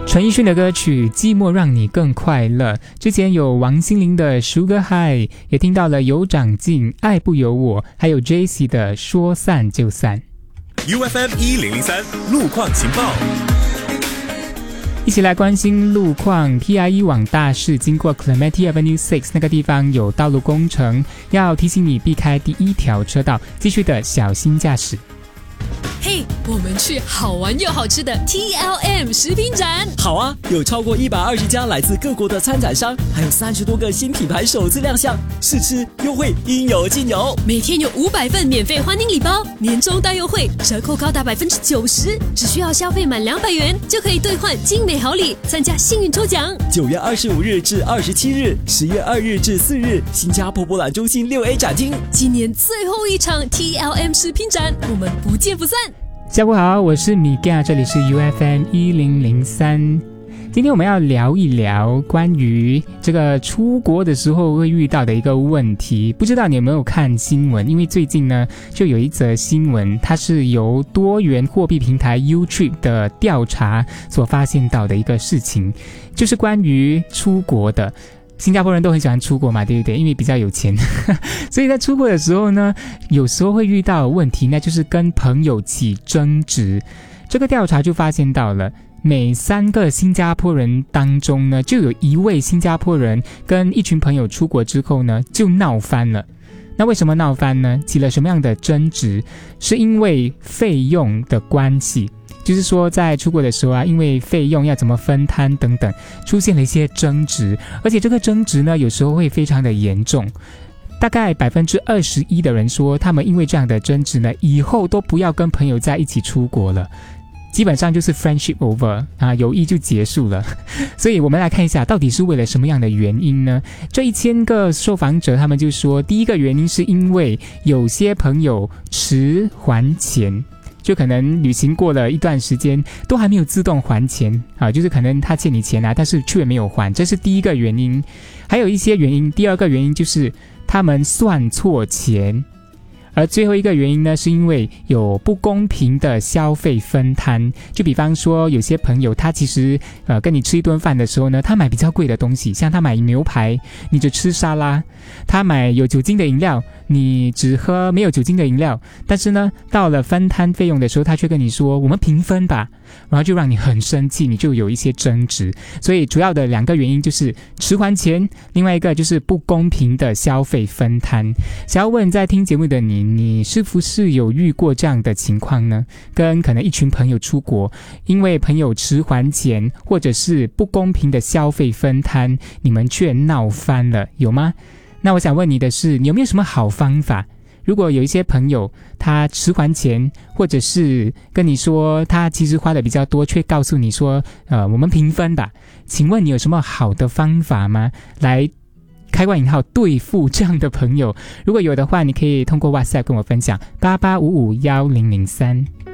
陈奕迅的歌曲《寂寞让你更快乐》，之前有王心凌的《Sugar High》，也听到了有长进、爱不由我，还有 JC 的《说散就散》。 UFM 1003路况情报， 一起来关心路况。 PIE 往大市经过 Clementi Avenue 6那个地方有道路工程，要提醒你避开第一条车道，继续的小心驾驶。 嘿，我们去好玩又好吃的 TLM 食品展。 好啊，有超过120家来自各国的参展商，还有30多个新品牌首次亮相，试吃优惠应有尽有。 每天有500份免费欢迎礼包，年终大优惠，折扣高达90%，只需要消费满200元就可以兑换精美好礼，参加幸运抽奖。 9月25日至27日，10月2日至4日，新加坡博览中心6A 展厅， 今年最后一场 TLM 食品展，我们不见不散。 下午好，我是米嘎，这里是 UFM 1003。今天我们要聊一聊关于这个出国的时候会遇到的一个问题，不知道你有没有看新闻？因为最近呢，就有一则新闻，它是由多元货币平台 Utrip 的调查所发现到的一个事情，就是关于出国的。新加坡人都很喜欢出国嘛，对不对？因为比较有钱所以在出国的时候呢，有时候会遇到问题，那就是跟朋友起争执。这个调查就发现到了，每3个新加坡人当中呢，就有1位新加坡人跟一群朋友出国之后呢，就闹翻了。那为什么闹翻呢？起了什么样的争执？是因为费用的关系，就是说在出国的时候啊，因为费用要怎么分摊等等，出现了一些争执，而且这个争执呢，有时候会非常的严重。大概21%的人说，他们因为这样的争执呢，以后都不要跟朋友在一起出国了。基本上就是 friendship over 啊，友谊就结束了。所以我们来看一下，到底是为了什么样的原因呢？这1000个受访者他们就说，第一个原因是因为有些朋友迟还钱，就可能旅行过了一段时间都还没有自动还钱啊，就是可能他欠你钱啊，但是却没有还，这是第一个原因。还有一些原因，第二个原因就是他们算错钱。而最后一个原因呢，是因为有不公平的消费分摊。就比方说，有些朋友他其实跟你吃一顿饭的时候呢，他买比较贵的东西，像他买牛排，你只吃沙拉；他买有酒精的饮料，你只喝没有酒精的饮料。但是呢，到了分摊费用的时候，他却跟你说我们平分吧，然后就让你很生气，你就有一些争执。所以主要的2个原因就是迟还钱，另外一个就是不公平的消费分摊。想要问在听节目的你是不是有遇过这样的情况呢？跟可能一群朋友出国，因为朋友迟还钱或者是不公平的消费分摊，你们却闹翻了，有吗？那我想问你的是，你有没有什么好方法？如果有一些朋友他迟还钱，或者是跟你说他其实花的比较多，却告诉你说我们平分吧，请问你有什么好的方法吗？来开关引号对付这样的朋友，如果有的话，你可以通过 WhatsApp 跟我分享88551003。